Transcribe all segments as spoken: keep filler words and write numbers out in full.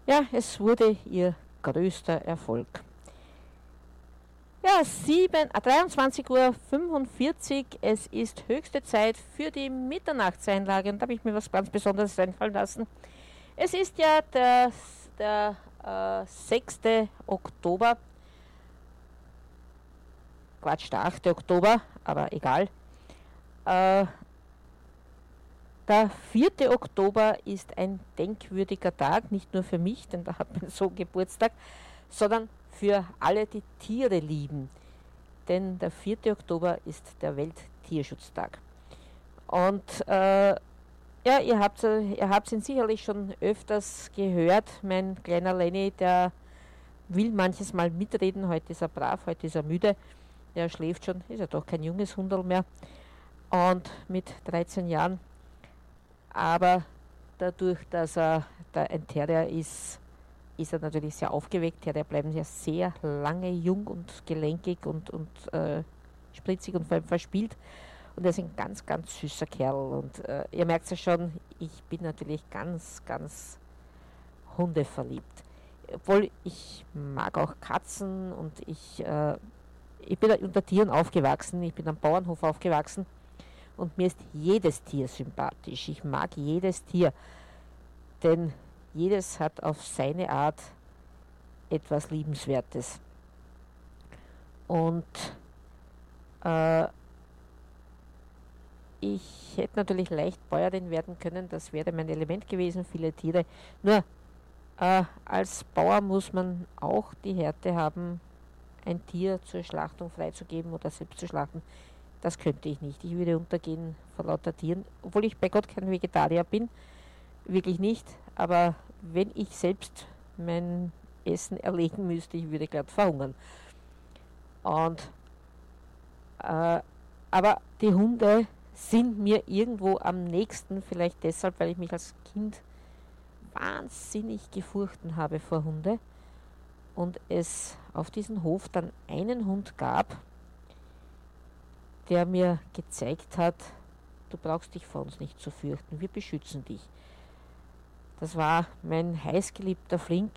Ja, es wurde ihr größter Erfolg. Ja, sieben, äh, dreiundzwanzig Uhr fünfundvierzig, es ist höchste Zeit für die Mitternachtseinlage und da habe ich mir was ganz Besonderes einfallen lassen. Es ist ja der, der äh, sechste Oktober, Quatsch, der achte Oktober, aber egal. Äh, der vierte Oktober ist ein denkwürdiger Tag, nicht nur für mich, denn da hat mein Sohn Geburtstag, sondern für alle, die Tiere lieben. Denn der vierte Oktober ist der Welttierschutztag. Und äh, ja, ihr habt ihr habt ihn sicherlich schon öfters gehört. Mein kleiner Lenny, der will manches Mal mitreden. Heute ist er brav, heute ist er müde. Er schläft schon, ist ja doch kein junges Hunderl mehr. Und mit dreizehn Jahren. Aber dadurch, dass er der ein Terrier ist, ist er natürlich sehr aufgeweckt. Terrier bleiben ja sehr lange jung und gelenkig und, und äh, spritzig und vor allem verspielt. Und er ist ein ganz, ganz süßer Kerl. Und äh, ihr merkt es ja schon, ich bin natürlich ganz, ganz hundeverliebt. Obwohl ich mag auch Katzen und ich, äh, ich bin unter Tieren aufgewachsen. Ich bin am Bauernhof aufgewachsen. Und mir ist jedes Tier sympathisch. Ich mag jedes Tier. Denn jedes hat auf seine Art etwas Liebenswertes. Und äh, ich hätte natürlich leicht Bäuerin werden können, das wäre mein Element gewesen, viele Tiere. Nur äh, als Bauer muss man auch die Härte haben, ein Tier zur Schlachtung freizugeben oder selbst zu schlachten. Das könnte ich nicht. Ich würde untergehen vor lauter Tieren, obwohl ich bei Gott kein Vegetarier bin. Wirklich nicht. Aber wenn ich selbst mein Essen erlegen müsste, ich würde gerade verhungern. Und, äh, aber die Hunde sind mir irgendwo am nächsten, vielleicht deshalb, weil ich mich als Kind wahnsinnig gefurchten habe vor Hunde und es auf diesem Hof dann einen Hund gab, der mir gezeigt hat, du brauchst dich vor uns nicht zu fürchten, wir beschützen dich. Das war mein heißgeliebter Flink,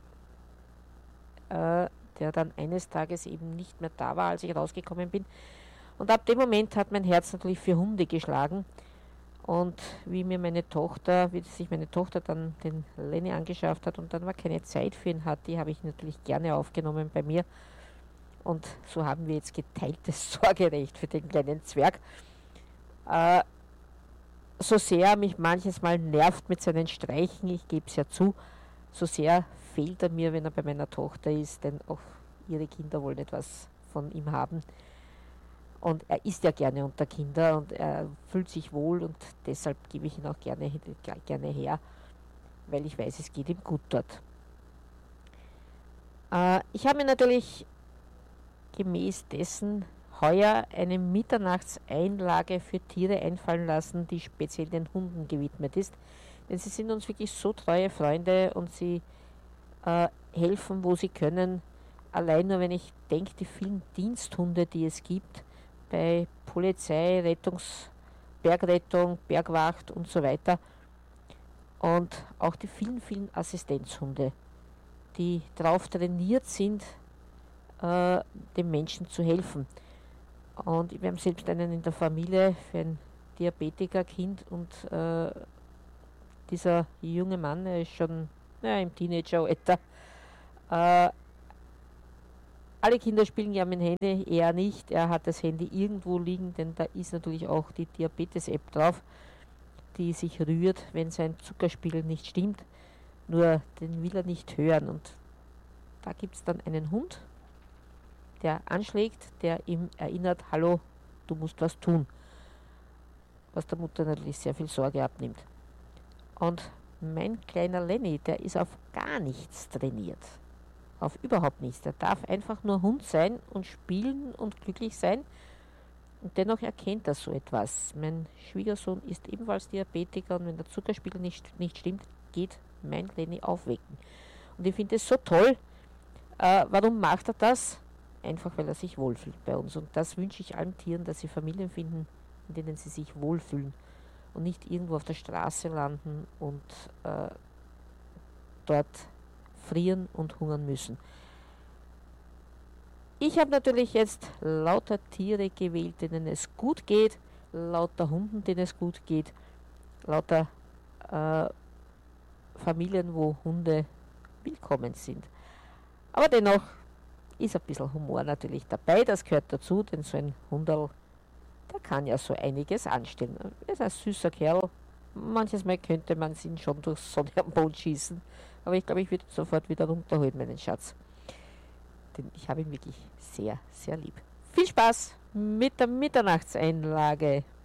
äh, der dann eines Tages eben nicht mehr da war, als ich rausgekommen bin. Und ab dem Moment hat mein Herz natürlich für Hunde geschlagen. Und wie mir meine Tochter, wie sich meine Tochter dann den Lenny angeschafft hat und dann war keine Zeit für ihn hat, die habe ich natürlich gerne aufgenommen bei mir. Und so haben wir jetzt geteiltes Sorgerecht für den kleinen Zwerg. Äh, so sehr er mich manches Mal nervt mit seinen Streichen, ich gebe es ja zu, so sehr fehlt er mir, wenn er bei meiner Tochter ist, denn auch ihre Kinder wollen etwas von ihm haben. Und er ist ja gerne unter Kinder und er fühlt sich wohl und deshalb gebe ich ihn auch gerne, gerne her, weil ich weiß, es geht ihm gut dort. Äh, ich habe mir natürlich gemäß dessen heuer eine Mitternachtseinlage für Tiere einfallen lassen, die speziell den Hunden gewidmet ist. Denn sie sind uns wirklich so treue Freunde und sie äh, helfen, wo sie können. Allein nur, wenn ich denke, die vielen Diensthunde, die es gibt, bei Polizei, Rettungs, Bergrettung, Bergwacht und so weiter. Und auch die vielen, vielen Assistenzhunde, die darauf trainiert sind, äh, dem Menschen zu helfen. Und wir haben selbst einen in der Familie für ein Diabetikerkind und äh, dieser junge Mann, er ist schon ja, im Teenageralter. Äh, alle Kinder spielen ja mit dem Handy, er nicht. Er hat das Handy irgendwo liegen, denn da ist natürlich auch die Diabetes-App drauf, die sich rührt, wenn sein Zuckerspiegel nicht stimmt. Nur den will er nicht hören. Und da gibt es dann einen Hund, der anschlägt, der ihm erinnert, hallo, du musst was tun. Was der Mutter natürlich sehr viel Sorge abnimmt. Und mein kleiner Lenny, der ist auf gar nichts trainiert. Auf überhaupt nichts. Der darf einfach nur Hund sein und spielen und glücklich sein. Und dennoch erkennt er so etwas. Mein Schwiegersohn ist ebenfalls Diabetiker und wenn der Zuckerspiegel nicht, nicht stimmt, geht mein Lenny aufwecken. Und ich finde es so toll. Äh, warum macht er das? Einfach weil er sich wohlfühlt bei uns. Und das wünsche ich allen Tieren, dass sie Familien finden, in denen sie sich wohlfühlen und nicht irgendwo auf der Straße landen und äh, dort frieren und hungern müssen. Ich habe natürlich jetzt lauter Tiere gewählt, denen es gut geht, lauter Hunden, denen es gut geht, lauter äh, Familien, wo Hunde willkommen sind. Aber dennoch ist ein bisschen Humor natürlich dabei, das gehört dazu, denn so ein Hunderl, der kann ja so einiges anstellen. Er ist ein süßer Kerl, manches Mal könnte man ihn schon durchs Sonne am Boden schießen, aber ich glaube, ich würde ihn sofort wieder runterholen, meinen Schatz. Denn ich habe ihn wirklich sehr, sehr lieb. Viel Spaß mit der Mitternachtseinlage.